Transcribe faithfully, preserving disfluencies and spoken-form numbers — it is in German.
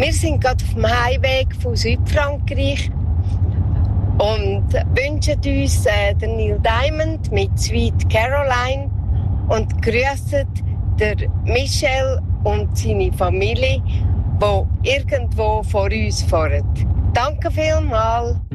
Wir sind gerade auf dem Heimweg von Südfrankreich und wünschen uns äh, den Neil Diamond mit Sweet Caroline und grüßen der Michel und seine Familie, die irgendwo vor uns fahren. Danke vielmals.